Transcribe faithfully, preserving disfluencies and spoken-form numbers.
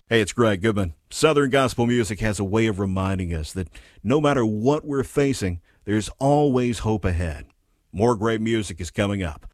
Hey, it's Greg Goodman. Southern gospel music has a way of reminding us that no matter what we're facing, there's always hope ahead. More great music is coming up.